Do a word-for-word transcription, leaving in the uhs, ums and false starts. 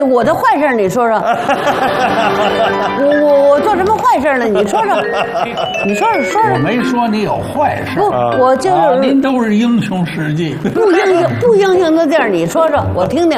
我的坏事你说说，我我我做什么坏事了？你说说，你说说说说。 我没说你有坏事， 不，我就是、 啊、您都是英雄事迹， 不英雄不英雄的地儿，你说说，我听听。